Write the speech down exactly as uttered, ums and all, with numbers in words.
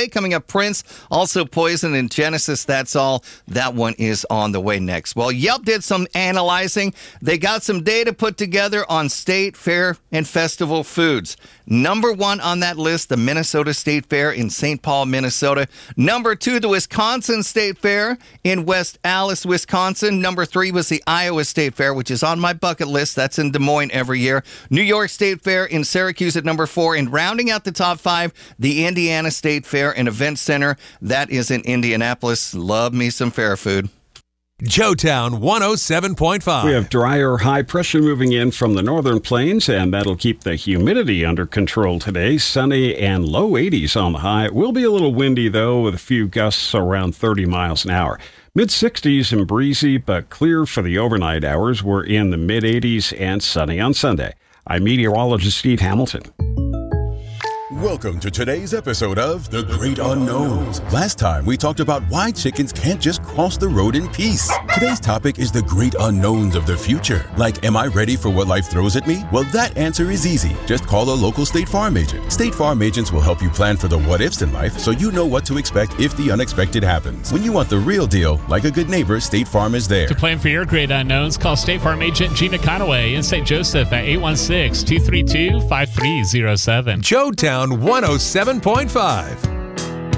Friday. Coming up, Prince, also Poison and Genesis. That's all. That one is on the way next. Well, Yelp did some analyzing. They got some data put together on state fair and festival foods. Number one on that list, the Minnesota State Fair in Saint Paul, Minnesota. Number two, the Wisconsin State Fair in West Allis, Wisconsin. Number three was the Iowa State Fair, which is on my bucket list. That's in Des Moines every year. New York State Fair in Syracuse at number four. And rounding out the top five, the Indiana State Fair and Event Center. That is in Indianapolis. Love me some fair food. Joetown one oh seven point five. We have drier high pressure moving in from the northern plains, and that'll keep the humidity under control today. Sunny and low eighties on the high. It will be a little windy, though, with a few gusts around thirty miles an hour. mid sixties and breezy, but clear for the overnight hours. We're in the mid eighties and sunny on Sunday. I'm meteorologist Steve Hamilton. Welcome to today's episode of The Great Unknowns. Last time we talked about why chickens can't just cross the road in peace. Today's topic is the great unknowns of the future. Like, am I ready for what life throws at me? Well, that answer is easy. Just call a local State Farm agent. State Farm agents will help you plan for the what-ifs in life so you know what to expect if the unexpected happens. When you want the real deal, like a good neighbor, State Farm is there. To plan for your great unknowns, call State Farm agent Gina Conaway in Saint Joseph at eight one six, two three two, five three zero seven. Joetown one oh seven point five.